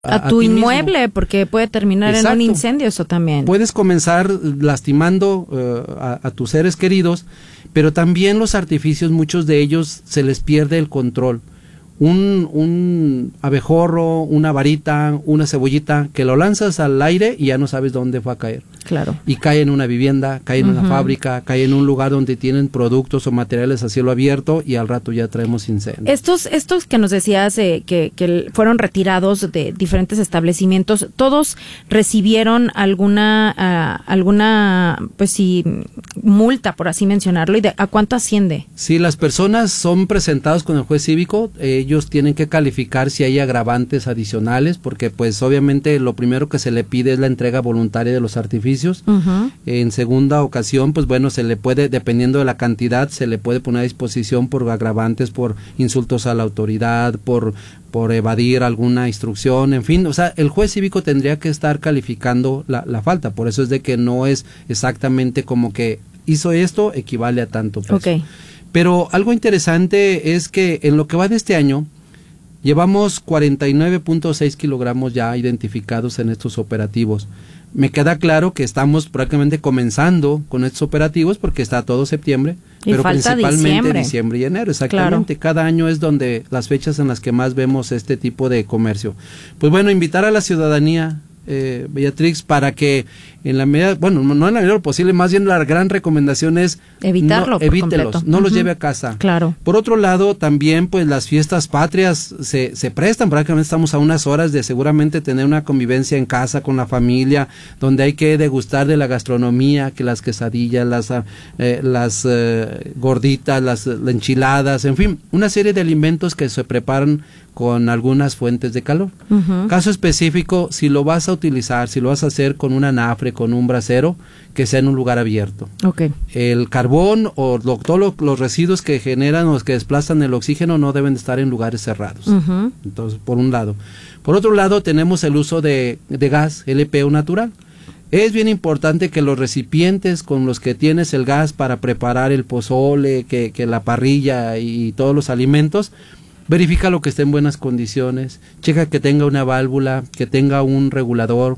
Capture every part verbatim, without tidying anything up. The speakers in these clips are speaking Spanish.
a, a tu a inmueble, mismo. Porque puede terminar Exacto. en un incendio eso también. Puedes comenzar lastimando uh, a, a tus seres queridos, pero también los artificios, muchos de ellos se les pierde el control. Un, un abejorro, una varita, una cebollita, que lo lanzas al aire y ya no sabes dónde va a caer. Claro. Y cae en una vivienda, cae en uh-huh. una fábrica, cae en un lugar donde tienen productos o materiales a cielo abierto y al rato ya traemos incendios. Estos, estos que nos decías eh, que, que fueron retirados de diferentes establecimientos, ¿todos recibieron alguna, uh, alguna, pues sí, multa, por así mencionarlo? ¿Y de, a cuánto asciende? Sí, las personas son presentados con el juez cívico, eh, ellos tienen que calificar si hay agravantes adicionales, porque pues obviamente lo primero que se le pide es la entrega voluntaria de los artificios. Uh-huh. En segunda ocasión, pues bueno, se le puede, dependiendo de la cantidad, se le puede poner a disposición por agravantes, por insultos a la autoridad, por, por evadir alguna instrucción, en fin, o sea, el juez cívico tendría que estar calificando la, la falta, por eso es de que no es exactamente como que hizo esto, equivale a tanto peso. Okay. Pero algo interesante es que en lo que va de este año, llevamos cuarenta y nueve punto seis kilogramos ya identificados en estos operativos. Me queda claro que estamos prácticamente comenzando con estos operativos porque está todo septiembre, y pero principalmente diciembre. diciembre y enero, exactamente. Claro. Cada año es donde las fechas en las que más vemos este tipo de comercio. Pues bueno, invitar a la ciudadanía, eh, Beatrix, para que en la medida, bueno, no en la medida posible, más bien la gran recomendación es evitarlo, no, evítelos, no uh-huh. los lleve a casa. Claro. Por otro lado, también pues las fiestas patrias se, se prestan, prácticamente estamos a unas horas de seguramente tener una convivencia en casa con la familia, donde hay que degustar de la gastronomía, que las quesadillas, las, eh, las eh, gorditas, las, las enchiladas, en fin, una serie de alimentos que se preparan con algunas fuentes de calor. Uh-huh. Caso específico, si lo vas a utilizar, si lo vas a hacer con un anafre, con un brasero, que sea en un lugar abierto. Okay. El carbón o lo, todos lo, los residuos que generan o que desplazan el oxígeno no deben estar en lugares cerrados. Uh-huh. Entonces, por un lado. Por otro lado, tenemos el uso de, de gas L P O natural. Es bien importante que los recipientes con los que tienes el gas para preparar el pozole, que, que la parrilla y todos los alimentos, verifica lo que esté en buenas condiciones, checa que tenga una válvula, que tenga un regulador,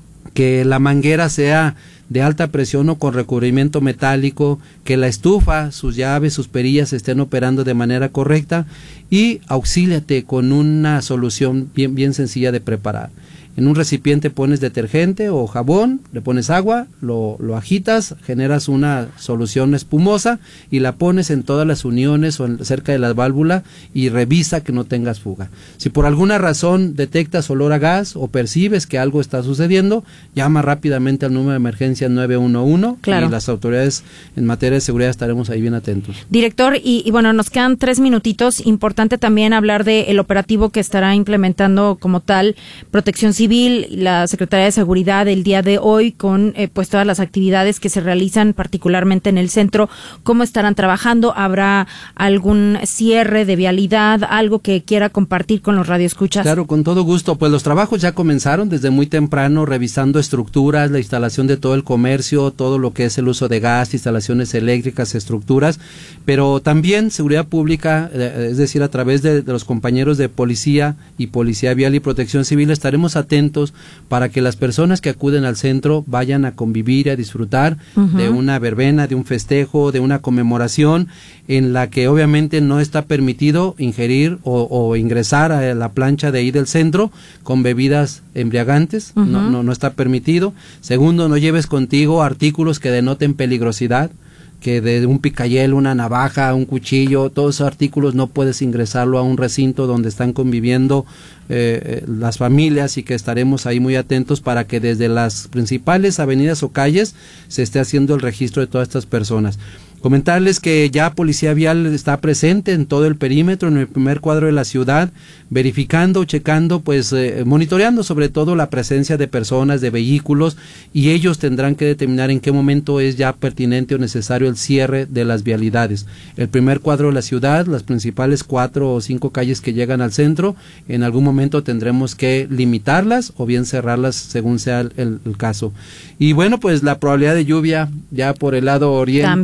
que la manguera sea de alta presión o con recubrimiento metálico, que la estufa, sus llaves, sus perillas estén operando de manera correcta y auxíliate con una solución bien, bien sencilla de preparar. En un recipiente pones detergente o jabón, le pones agua, lo, lo agitas, generas una solución espumosa y la pones en todas las uniones o en, cerca de la válvula y revisa que no tengas fuga. Si por alguna razón detectas olor a gas o percibes que algo está sucediendo, llama rápidamente al número de emergencia nueve uno uno. Claro. Y las autoridades en materia de seguridad estaremos ahí bien atentos. Director, y, y bueno, nos quedan tres minutitos. Importante también hablar del operativo que estará implementando como tal Protección Civil, la Secretaría de Seguridad el día de hoy con eh, pues todas las actividades que se realizan particularmente en el centro. ¿Cómo estarán trabajando? ¿Habrá algún cierre de vialidad? ¿Algo que quiera compartir con los radioescuchas? Claro, con todo gusto. Pues los trabajos ya comenzaron desde muy temprano, revisando estructuras, la instalación de todo el comercio, todo lo que es el uso de gas, instalaciones eléctricas, estructuras, pero también seguridad pública, eh, es decir, a través de, de los compañeros de policía y policía vial y protección civil, estaremos atentos para que las personas que acuden al centro vayan a convivir y a disfrutar uh-huh. de una verbena, de un festejo, de una conmemoración en la que obviamente no está permitido ingerir o, o ingresar a la plancha de ahí del centro con bebidas embriagantes, uh-huh. no, no, no está permitido. Segundo, no lleves contigo artículos que denoten peligrosidad, que de un picayelo, una navaja, un cuchillo, todos esos artículos no puedes ingresarlo a un recinto donde están conviviendo eh, las familias y que estaremos ahí muy atentos para que desde las principales avenidas o calles se esté haciendo el registro de todas estas personas. Comentarles que ya Policía Vial está presente en todo el perímetro, en el primer cuadro de la ciudad, verificando, checando, pues eh, monitoreando sobre todo la presencia de personas, de vehículos, y ellos tendrán que determinar en qué momento es ya pertinente o necesario el cierre de las vialidades. El primer cuadro de la ciudad, las principales cuatro o cinco calles que llegan al centro, en algún momento tendremos que limitarlas o bien cerrarlas según sea el, el, el caso. Y bueno, pues la probabilidad de lluvia ya por el lado oriente, También. oriente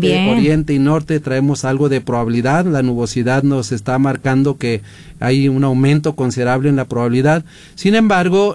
oriente y norte traemos algo de probabilidad, la nubosidad nos está marcando que hay un aumento considerable en la probabilidad. Sin embargo,